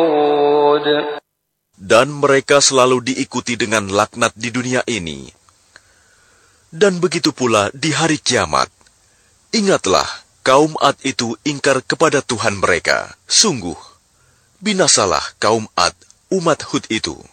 Dan mereka selalu diikuti dengan laknat di dunia ini. Dan begitu pula di hari kiamat. Ingatlah, kaum Ad itu ingkar kepada Tuhan mereka. Sungguh, binasalah kaum Ad, umat Hud itu.